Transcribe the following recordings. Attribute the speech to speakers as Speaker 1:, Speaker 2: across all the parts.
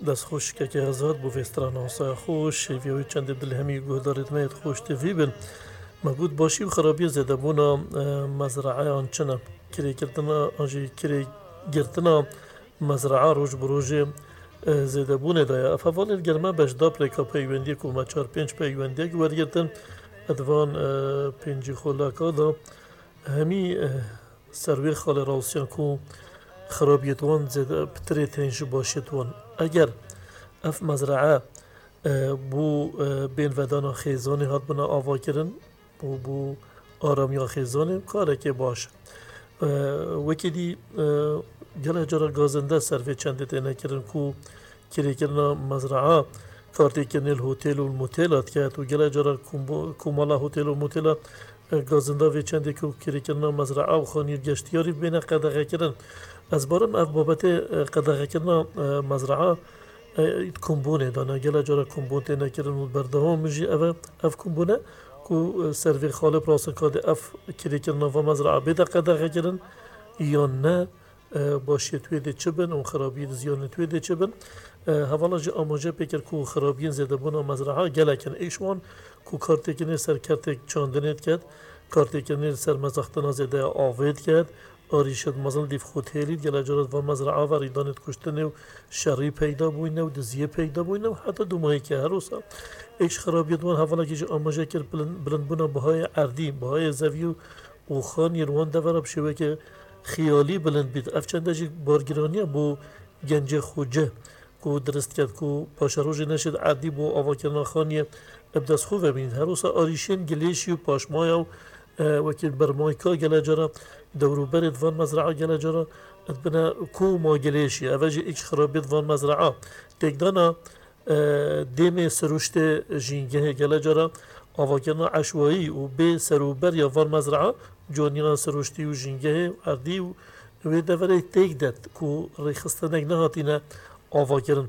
Speaker 1: دست خوش که هزار بو وستران آسای خوش ویوی چند دل همی گهدارت میت خوش تفی بن مگود باشی و خرابی زده بونا مزرعه آنچنه کری کردنا آنجی کری گرتنا مزرعه روش بروژه زده بونه دایا افوال الگرمه بجدا پریکا پیوندی که ما 4-5 پیوندی که ورگرتن ادوان پنجی خولاکا دا همی سروی خال راوسیان که خرابیتوان زده پتری تنش باشیتوان اگر اف مزرعه بو بین ودانا خیزانی هات بنا آوا کرن بو آرامیا خیزانی کاره که باشه وکی دی گله جرا گازنده سروی چنده تینه کرن کو کری کرنا مزرعه کارتی کنیل هوتیل و الموتیلات کرد و گله جرا کومالا هوتیل و موتیلا گازنده وی چنده که کری کرنا مزرعه و خانی گشتیاری بین قدغه کرن از بارم اف بابت قدغه کرنا مزرعه کمبونه دانا گله جرا کمبون تینه کرن و بردهام میجی اف کمبونه کو سروی خاله پراسن کاده اف کری کرنا و مزرعه بیده قدغه کرن یا نه باشی توی ده چه بن و خرابی زیان توی ده چه بن حوالا جا آماجه پیکر کو خرابین زده بنا مزرعه گلکن ایشوان کو کارتی کنی سر کارتی چاندنید کرد کارتی کنی سر مزاختنا زده آوید کرد آریشد مزل دیف خود هیلید گله جارد و مزرعه و ریدانت کشتنه و شری پیدا بوینه و دزیه پیدا بوینه و حتی دو ماهی که هر روزا ایش خرابی دوان حوالا که جا آماجه کرد بلند بنا بهای عردی بهای زویو و خان یروان دورا بشوه که خیالی بلند بید اف چنده جی بارگرانیه بو گنج خوجه کو درست کرد کو پاشروژی نشد عادی بو آوا کرنا خانیه ابداس خوبه بینید هر روزا آریشین گلیشی و پاشمایا و وکیل برمایکا گله جرا دورو برد وان مزرعه گله جرا ادبنا کو ما گلیشی اوجی ایچ خرابید وان مزرعه تکدانا دیم سروشت جینگه گله جرا آوا کرنا عشوایی و به سروبر یا وان مزرعه جانیان سروشتی و جینگه عردی و دوره تیک داد کو ریخستنگ نهاتینه آوا کردن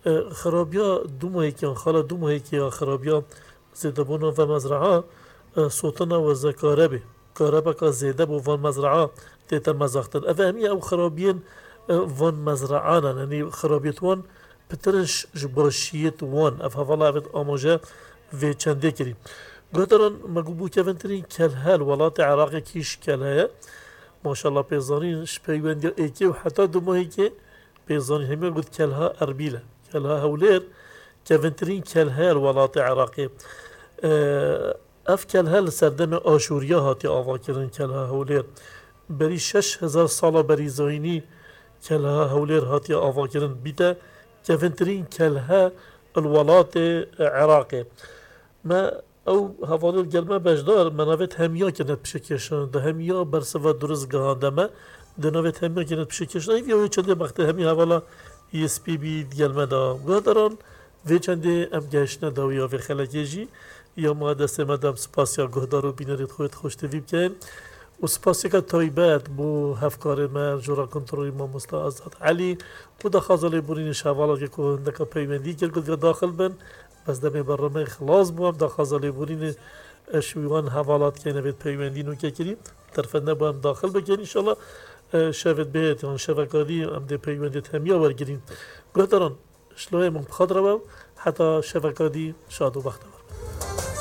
Speaker 1: خرابیا دو ماهی که خالا دو ماهی که خرابیا زیده بونا و مزرعه سوتنا و زکاربه کاربه که زیده بو وان مزرعه تیتا مزاختن اوه همی او خرابین وان مزرعه یعنی خرابیت وان پترش جباشیت وان اف حوالا اوید آماجه و چنده کریم گذران مگوبو که ونترین کلهل ولات عراق کیش کلهه ماشاءالله پیزانی شپیوندی ایکی و حتی دو ماهی که پیزانی همی گفت کلها اربیله کلها هولیر که ونترین کلهل ولات عراقی اف کلهل سردم آشوریا هاتی آوا کردن کلها هولیر بری 6000 سالا بری زاینی کلها هولیر هاتی آوا کردن بیده که ونترین کلها الولات عراقی ما او حوالی الگلمه بجدار مناویت همیا کنید بشکشن ده همیا برسوا درست گهاندمه ده ناویت همیا کنید بشکشن این وی چنده وقت همی حوالا ESP بید گلمه دا گهداران وی چنده ام گشنه دا و یا وی خلقی جی یا ما دست مدام سپاسیا گهدارو بینرید خودت خوشتوی بکن و سپاسی که تایبت بو هفکار من جورا کنترولی ما مسلا آزاد علی و دا خازالی بورینش حوالا که که پیوندی کرد داخل بن بس دمی برنامه خلاص بوم دا خازالی بورین شویوان حوالات که نوید پیوندی نو که کریم طرفنده بوم داخل بگین انشالله شوید بهت یا شوکالی هم ده پیوندی همیا برگیریم گهداران شلوه من بخاطر بوم حتی شوکالی شاد و بخت